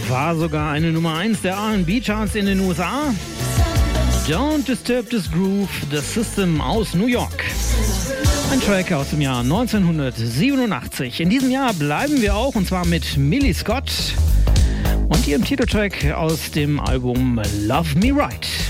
war sogar eine Nummer 1 der R&B-Charts in den USA. Don't Disturb This Groove, The System aus New York. Ein Track aus dem Jahr 1987. In diesem Jahr bleiben wir auch, und zwar mit Millie Scott und ihrem Titeltrack aus dem Album Love Me Right.